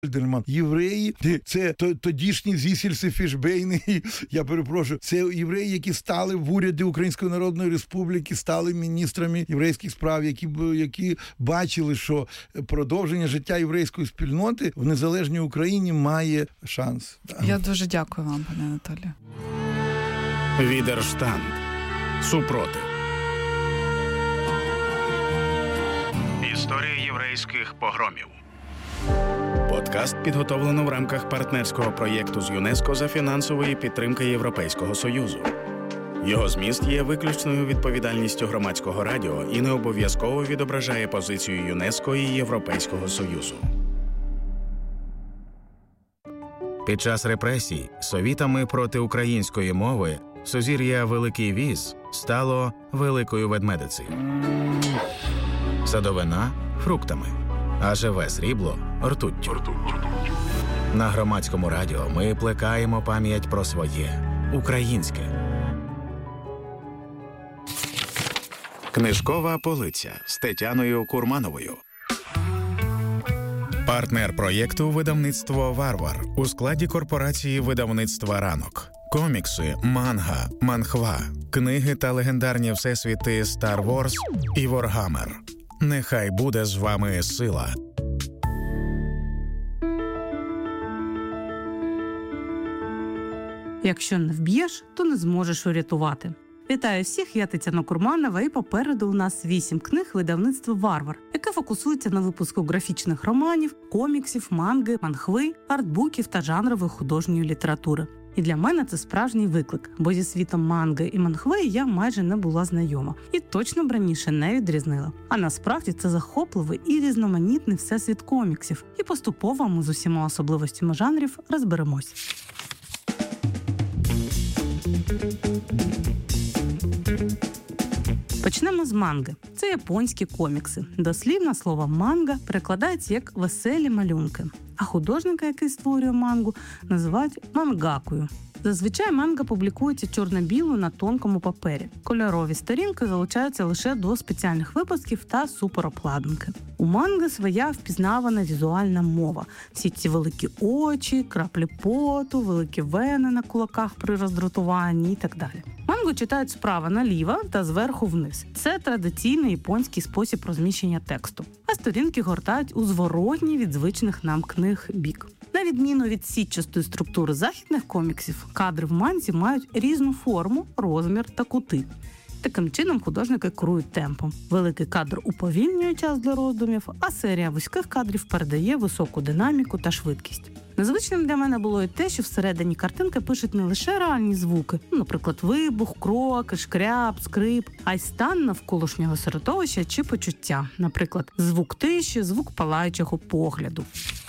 Євреї – це тодішні Зісельси, Фішбейни, я перепрошую, це євреї, які стали в уряді Української Народної Республіки, стали міністрами єврейських справ, які бачили, що продовження життя єврейської спільноти в незалежній Україні має шанс. Я дуже дякую вам, пане Анатолію. Відерштанд. Супротив. Історія єврейських погромів. Подкаст підготовлено в рамках партнерського проєкту з ЮНЕСКО за фінансової підтримки Європейського Союзу. Його зміст є виключною відповідальністю Громадського радіо і не обов'язково відображає позицію ЮНЕСКО і Європейського Союзу. Під час репресій совітами проти української мови сузір'я Великий Віз стало Великою Ведмедицею. Садовина – фруктами, а живе срібло – ртуттю. На Громадському радіо ми плекаємо пам'ять про своє – українське. Книжкова полиця з Тетяною Курмановою. Партнер проєкту «Видавництво Варвар» у складі корпорації видавництва «Ранок». Комікси, манга, манхва, книги та легендарні всесвіти Star Wars і Warhammer. Нехай буде з вами сила. Якщо не вб'єш, то не зможеш урятувати. Вітаю всіх, я Тетяна Курманова, і попереду у нас 8 книг видавництва «Варвар», яке фокусується на випуску графічних романів, коміксів, манги, манхви, артбуків та жанрової художньої літератури. І для мене це справжній виклик, бо зі світом манги і манхви я майже не була знайома і точно б раніше не відрізнила. А насправді це захопливий і різноманітний всесвіт коміксів, і поступово ми з усіма особливостями жанрів розберемось. Почнемо з манги. Це японські комікси. Дослівно слово «манга» перекладається як «веселі малюнки». А художника, який створює мангу, називають мангакою. Зазвичай манга публікується чорно-білою на тонкому папері. Кольорові сторінки залучаються лише до спеціальних випусків та суперобкладинки. У манги своя впізнавана візуальна мова. Всі ці великі очі, краплі поту, великі вени на кулаках при роздратуванні і так далі. Мангу читають справа наліво та зверху вниз. Це традиційний японський спосіб розміщення тексту. А сторінки гортають у зворотній від звичних нам книг бік. На відміну від сітчастої структури західних коміксів, кадри в манзі мають різну форму, розмір та кути. Таким чином художники керують темпом. Великий кадр уповільнює час для роздумів, а серія вузьких кадрів передає високу динаміку та швидкість. Незвичним для мене було і те, що всередині картинки пишуть не лише реальні звуки, наприклад, вибух, кроки, шкряп, скрип, а й стан навколишнього середовища чи почуття, наприклад, звук тиші, звук палаючого погляду.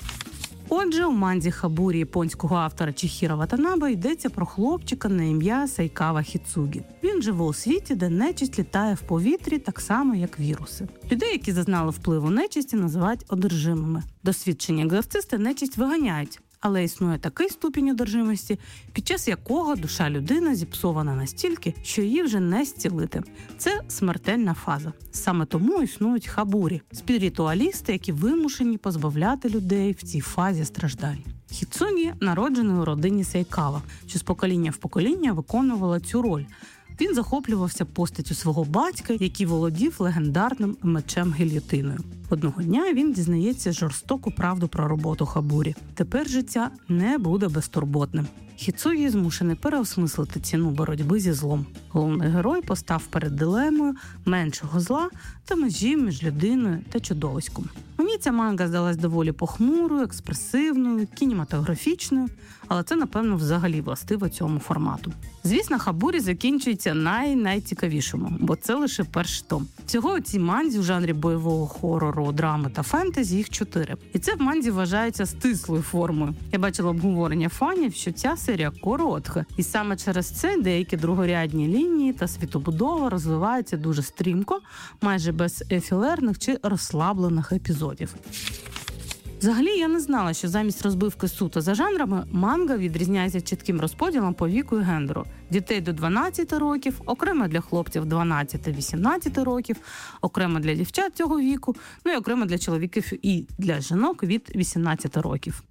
Отже, у манзі Хабурі японського автора Чіхіро Ватанабе йдеться про хлопчика на ім'я Сайкава Хіцугі. Він живе у світі, де нечисть літає в повітрі так само, як віруси. Людей, які зазнали впливу нечисті, називають одержимими. Досвідчені екзорцисти нечисть виганяють. Але існує такий ступінь одержимості, під час якого душа людини зіпсована настільки, що її вже не зцілити. Це смертельна фаза. Саме тому існують хабурі – спіритуалісти, які вимушені позбавляти людей в цій фазі страждань. Хіцугі народжений у родині Сайкава, що з покоління в покоління виконувала цю роль. Він захоплювався постаттю свого батька, який володів легендарним мечем-гільйотиною. Одного дня він дізнається жорстоку правду про роботу Хабурі. Тепер життя не буде безтурботним. Хіцугі змушений переосмислити ціну боротьби зі злом. Головний герой постав перед дилемою меншого зла та межі між людиною та чудовиськом. Мені ця манга здалась доволі похмурою, експресивною, кінематографічною, але це, напевно, взагалі властиво цьому формату. Звісно, Хабурі закінчується найцікавішому, бо це лише перший том. Всього у цій манзі у жанрі бойового хорору, драми та фентезі їх 4. І це в манзі вважається стислою формою. Я бачила обговорення фанів, що ця серія коротка. І саме через це деякі другорядні лінії та світобудова розвиваються дуже стрімко, майже без ефілерних чи розслаблених епізодів. Взагалі, я не знала, що замість розбивки суто за жанрами, манга відрізняється чітким розподілом по віку і гендеру. Дітей до 12 років, окремо для хлопців 12-18 років, окремо для дівчат цього віку, ну і окремо для чоловіків і для жінок від 18 років.